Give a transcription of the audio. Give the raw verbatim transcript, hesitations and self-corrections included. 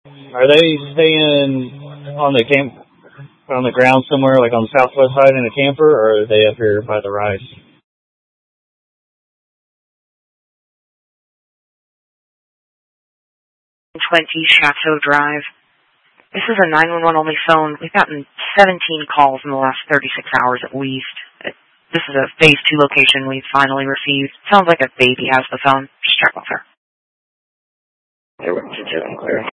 Are they staying on the camp, on the ground somewhere, like on the southwest side in a camper, or are they up here by the rise? twenty Chateau Drive. This is a nine one one only phone. We've gotten seventeen calls in the last thirty-six hours at least. This is a phase two location we've finally received. Sounds like a baby has the phone. Just check with her. They went to Jim Clear.